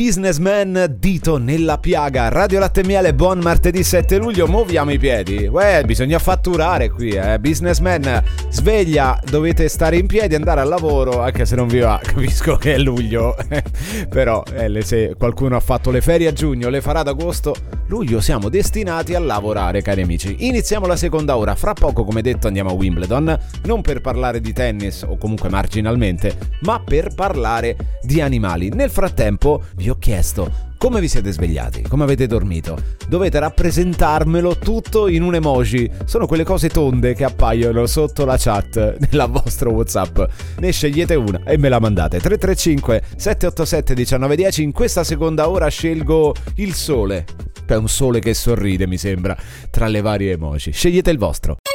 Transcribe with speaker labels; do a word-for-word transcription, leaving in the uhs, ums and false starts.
Speaker 1: Businessman, dito nella piaga. Radio Latte e Miele, buon martedì sette luglio. Muoviamo i piedi. Uè, bisogna fatturare qui, eh. Businessman, sveglia, dovete stare in piedi, andare al lavoro, anche se non vi va. Capisco che è luglio, però eh, se qualcuno ha fatto le ferie a giugno, le farà ad agosto, luglio siamo destinati a lavorare, cari amici. Iniziamo la seconda ora. Fra poco, come detto, andiamo a Wimbledon, non per parlare di tennis o comunque marginalmente, ma per parlare di animali. Nel frattempo vi ho chiesto come vi siete svegliati, come avete dormito. Dovete rappresentarmelo tutto in un emoji. Sono quelle cose tonde che appaiono sotto la chat nella vostra WhatsApp. Ne scegliete una e me la mandate. tre tre cinque sette otto sette uno nove uno zero. In questa seconda ora scelgo il sole. È un sole che sorride, mi sembra, tra le varie emoji. Scegliete il vostro.